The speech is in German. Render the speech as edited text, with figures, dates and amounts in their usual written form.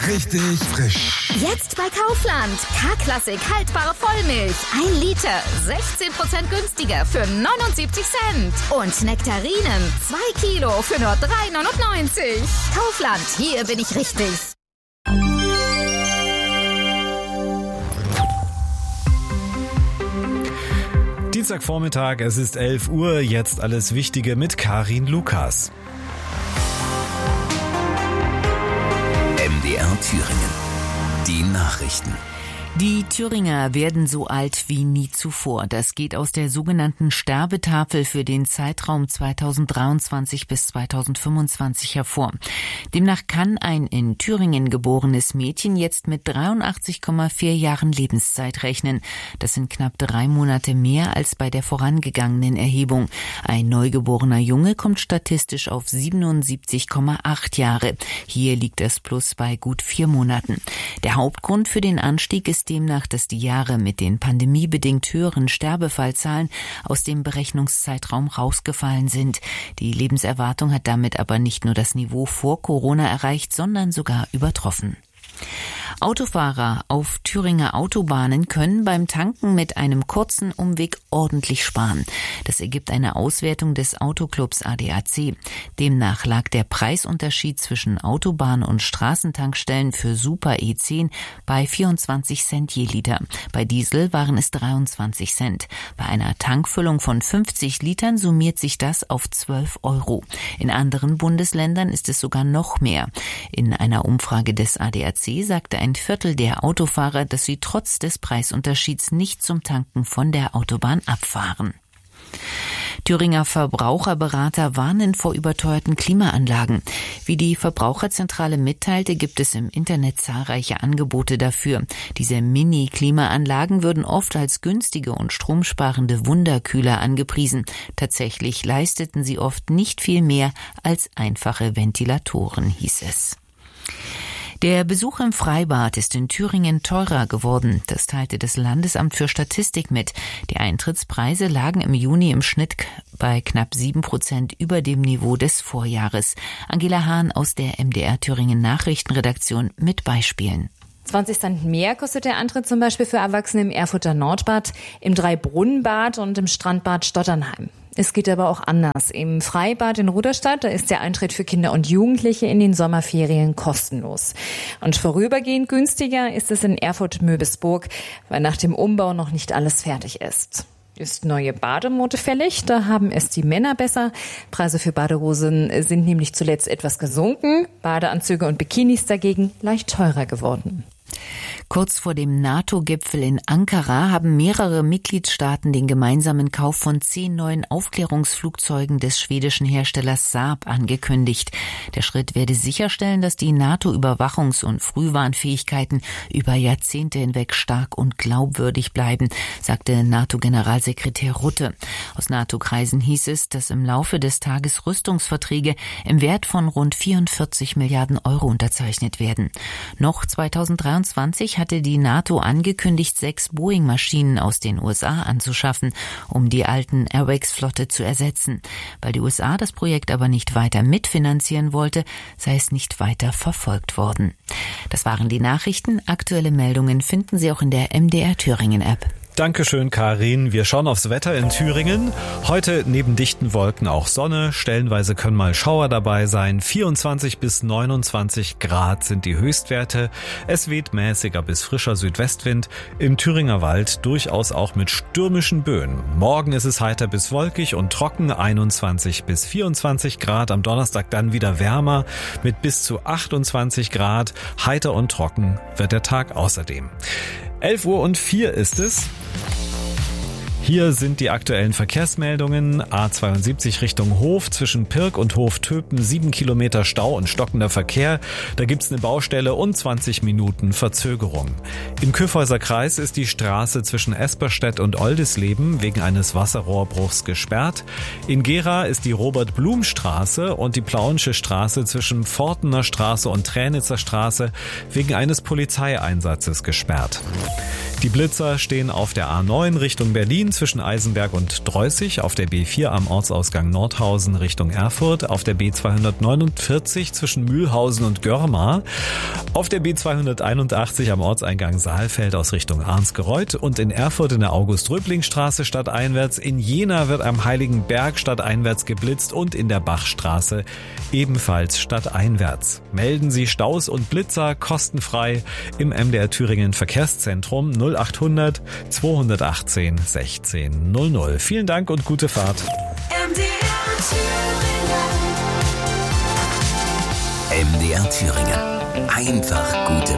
richtig frisch. Jetzt bei Kaufland. K-Klassik haltbare Vollmilch. 1 Liter. 16% günstiger für 79 Cent. Und Nektarinen. 2 Kilo für nur 3,99. Kaufland. Hier bin ich richtig. Dienstagvormittag, es ist 11 Uhr, jetzt alles Wichtige mit Karin Lukas. MDR Thüringen. Die Nachrichten. Die Thüringer werden so alt wie nie zuvor. Das geht aus der sogenannten Sterbetafel für den Zeitraum 2023 bis 2025 hervor. Demnach kann ein in Thüringen geborenes Mädchen jetzt mit 83,4 Jahren Lebenszeit rechnen. Das sind knapp 3 Monate mehr als bei der vorangegangenen Erhebung. Ein neugeborener Junge kommt statistisch auf 77,8 Jahre. Hier liegt das Plus bei gut 4 Monaten. Der Hauptgrund für den Anstieg ist demnach, dass die Jahre mit den pandemiebedingt höheren Sterbefallzahlen aus dem Berechnungszeitraum rausgefallen sind. Die Lebenserwartung hat damit aber nicht nur das Niveau vor Corona erreicht, sondern sogar übertroffen. Autofahrer auf Thüringer Autobahnen können beim Tanken mit einem kurzen Umweg ordentlich sparen. Das ergibt eine Auswertung des Autoclubs ADAC. Demnach lag der Preisunterschied zwischen Autobahn- und Straßentankstellen für Super E10 bei 24 Cent je Liter. Bei Diesel waren es 23 Cent. Bei einer Tankfüllung von 50 Litern summiert sich das auf 12 Euro. In anderen Bundesländern ist es sogar noch mehr. In einer Umfrage des ADAC sagte ein Viertel der Autofahrer, dass sie trotz des Preisunterschieds nicht zum Tanken von der Autobahn abfahren. Thüringer Verbraucherberater warnen vor überteuerten Klimaanlagen. Wie die Verbraucherzentrale mitteilte, gibt es im Internet zahlreiche Angebote dafür. Diese Mini-Klimaanlagen würden oft als günstige und stromsparende Wunderkühler angepriesen. Tatsächlich leisteten sie oft nicht viel mehr als einfache Ventilatoren, hieß es. Der Besuch im Freibad ist in Thüringen teurer geworden. Das teilte das Landesamt für Statistik mit. Die Eintrittspreise lagen im Juni im Schnitt bei knapp 7% über dem Niveau des Vorjahres. Angela Hahn aus der MDR Thüringen Nachrichtenredaktion mit Beispielen. 20 Cent mehr kostet der Eintritt zum Beispiel für Erwachsene im Erfurter Nordbad, im Drei-Brunnen-Bad und im Strandbad Stotternheim. Es geht aber auch anders. Im Freibad in Ruderstadt, da ist der Eintritt für Kinder und Jugendliche in den Sommerferien kostenlos. Und vorübergehend günstiger ist es in Erfurt-Möbisburg, weil nach dem Umbau noch nicht alles fertig ist. Ist neue Bademode fällig? Da haben es die Männer besser. Preise für Badehosen sind nämlich zuletzt etwas gesunken. Badeanzüge und Bikinis dagegen leicht teurer geworden. Kurz vor dem NATO-Gipfel in Ankara haben mehrere Mitgliedstaaten den gemeinsamen Kauf von 10 neuen Aufklärungsflugzeugen des schwedischen Herstellers Saab angekündigt. Der Schritt werde sicherstellen, dass die NATO-Überwachungs- und Frühwarnfähigkeiten über Jahrzehnte hinweg stark und glaubwürdig bleiben, sagte NATO-Generalsekretär Rutte. Aus NATO-Kreisen hieß es, dass im Laufe des Tages Rüstungsverträge im Wert von rund 44 Milliarden Euro unterzeichnet werden. Noch 2023 hatte die NATO angekündigt, 6 Boeing-Maschinen aus den USA anzuschaffen, um die alten Airwax-Flotte zu ersetzen. Weil die USA das Projekt aber nicht weiter mitfinanzieren wollte, sei es nicht weiter verfolgt worden. Das waren die Nachrichten. Aktuelle Meldungen finden Sie auch in der MDR Thüringen-App. Dankeschön, Karin. Wir schauen aufs Wetter in Thüringen. Heute neben dichten Wolken auch Sonne. Stellenweise können mal Schauer dabei sein. 24 bis 29 Grad sind die Höchstwerte. Es weht mäßiger bis frischer Südwestwind. Im Thüringer Wald durchaus auch mit stürmischen Böen. Morgen ist es heiter bis wolkig und trocken. 21 bis 24 Grad. Am Donnerstag dann wieder wärmer mit bis zu 28 Grad. Heiter und trocken wird der Tag außerdem. 11:04 ist es. Hier sind die aktuellen Verkehrsmeldungen. A72 Richtung Hof, zwischen Pirk und Hof-Töpen 7 Kilometer Stau und stockender Verkehr. Da gibt's eine Baustelle und 20 Minuten Verzögerung. Im Kyffhäuser Kreis ist die Straße zwischen Esperstedt und Oldisleben wegen eines Wasserrohrbruchs gesperrt. In Gera ist die Robert-Blum-Straße und die Plauensche Straße zwischen Pfortener Straße und Tränitzer Straße wegen eines Polizeieinsatzes gesperrt. Die Blitzer stehen auf der A9 Richtung Berlin zwischen Eisenberg und Dreußig, auf der B4 am Ortsausgang Nordhausen Richtung Erfurt, auf der B249 zwischen Mühlhausen und Görmar, auf der B281 am Ortseingang Saalfeld aus Richtung Arnsgereuth und in Erfurt in der August-Röbling-Straße stadteinwärts. In Jena wird am Heiligenberg stadteinwärts geblitzt und in der Bachstraße ebenfalls stadteinwärts. Melden Sie Staus und Blitzer kostenfrei im MDR Thüringen Verkehrszentrum 0800 218 16 00. Vielen Dank und gute Fahrt. MDR Thüringen. Einfach gute